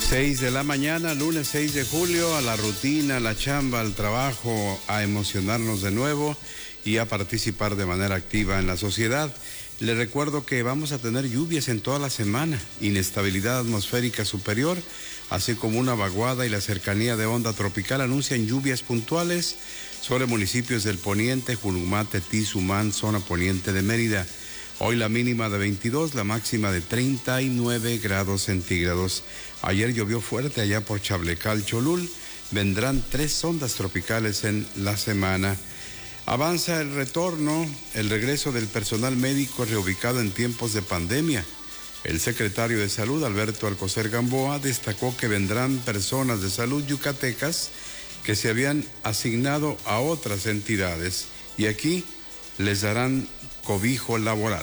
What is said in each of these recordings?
6 de la mañana, lunes 6 de julio, a la rutina, a la chamba, al trabajo, a emocionarnos de nuevo y a participar de manera activa en la sociedad. Les recuerdo que vamos a tener lluvias en toda la semana, inestabilidad atmosférica superior, así como una vaguada y la cercanía de onda tropical anuncian lluvias puntuales sobre municipios del poniente, Julumate, Tizumán, zona poniente de Mérida. Hoy la mínima de 22, la máxima de 39 grados centígrados. Ayer llovió fuerte allá por Chablecal, Cholul. Vendrán 3 ondas tropicales en la semana. Avanza el regreso del personal médico reubicado en tiempos de pandemia. El secretario de Salud, Alberto Alcocer Gamboa, destacó que vendrán personas de salud yucatecas que se habían asignado a otras entidades y aquí les darán cobijo laboral.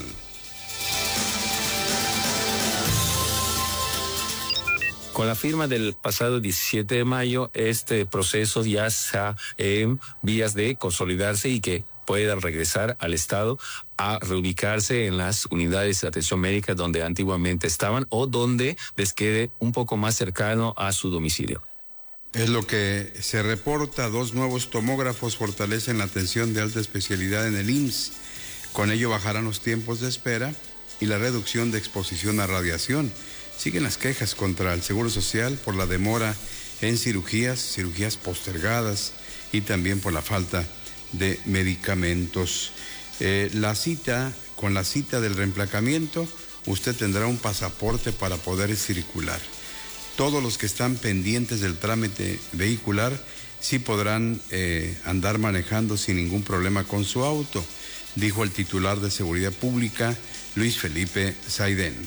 Con la firma del pasado 17 de mayo, este proceso ya está en vías de consolidarse y que puedan regresar al Estado a reubicarse en las unidades de atención médica donde antiguamente estaban o donde les quede un poco más cercano a su domicilio. Es lo que se reporta. 2 nuevos tomógrafos fortalecen la atención de alta especialidad en el IMSS. Con ello bajarán los tiempos de espera y la reducción de exposición a radiación. Siguen las quejas contra el Seguro Social por la demora en cirugías postergadas y también por la falta de medicamentos. Con la cita del reemplacamiento, usted tendrá un pasaporte para poder circular. Todos los que están pendientes del trámite vehicular sí podrán andar manejando sin ningún problema con su auto, dijo el titular de Seguridad Pública, Luis Felipe Saidén.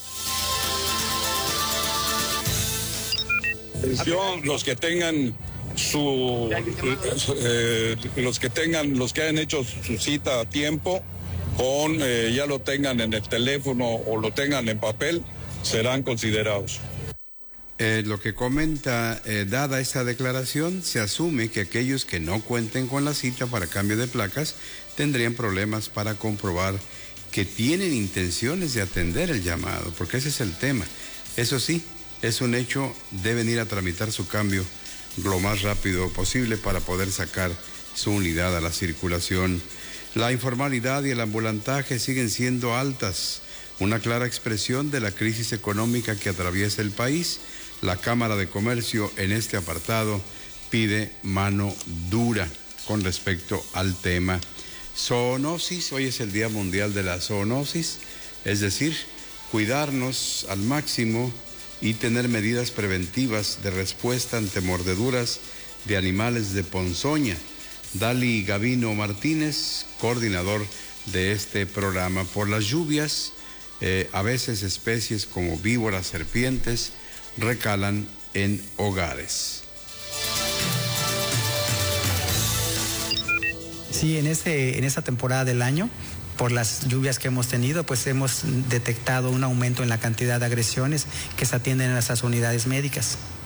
Los que tengan los que hayan hecho su cita a tiempo, ya lo tengan en el teléfono o lo tengan en papel, serán considerados. Lo que comenta, dada esta declaración, se asume que aquellos que no cuenten con la cita para cambio de placas tendrían problemas para comprobar que tienen intenciones de atender el llamado, porque ese es el tema. Eso sí, es un hecho, deben ir a tramitar su cambio lo más rápido posible para poder sacar su unidad a la circulación. La informalidad y el ambulantaje siguen siendo altas, una clara expresión de la crisis económica que atraviesa el país. La Cámara de Comercio en este apartado pide mano dura con respecto al tema. Zoonosis, hoy es el Día Mundial de la Zoonosis, es decir, cuidarnos al máximo y tener medidas preventivas de respuesta ante mordeduras de animales de ponzoña. Dali Gavino Martínez, coordinador de este programa. Por las lluvias, a veces especies como víboras, serpientes, recalan en hogares. Sí, en esta temporada del año, por las lluvias que hemos tenido, pues hemos detectado un aumento en la cantidad de agresiones que se atienden en nuestras unidades médicas.